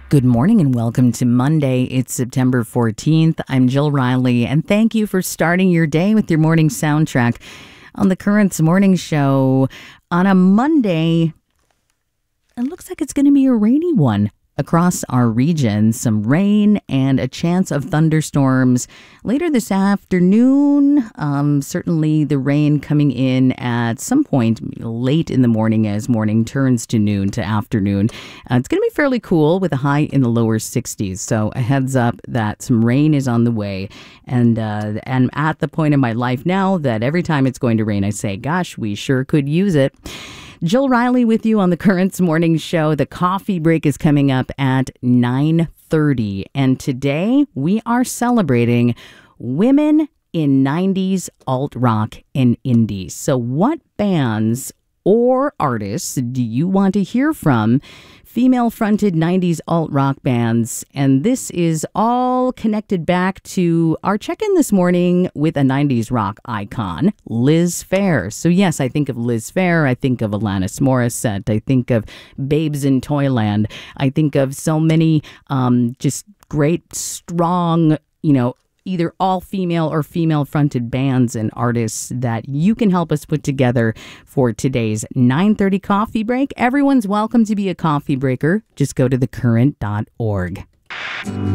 Good morning and welcome to Monday. It's September 14th. I'm Jill Riley, and thank you for starting your day with your morning soundtrack on the Currents Morning Show. On a Monday, it looks like it's going to be a rainy one across our region. Some rain and a chance of thunderstorms later this afternoon. Certainly the rain coming in at some point late in the morning as morning turns to noon to afternoon. It's going to be fairly cool with a high in the lower 60s. So a heads up that some rain is on the way. And I'm at the point in my life now that every time it's going to rain, I say, gosh, we sure could use it. Jill Riley with you on the Currents Morning Show. The coffee break is coming up at 9:30. And today we are celebrating women in 90s alt-rock and indie. So what bands or artists do you want to hear from? Female-fronted 90s alt-rock bands. And this is all connected back to our check-in this morning with a 90s rock icon, Liz Phair. So yes, I think of Liz Phair. I think of Alanis Morissette. I think of Babes in Toyland. I think of so many just great, strong, either all-female or female-fronted bands and artists that you can help us put together for today's 9:30 coffee break. Everyone's welcome to be a coffee breaker. Just go to thecurrent.org.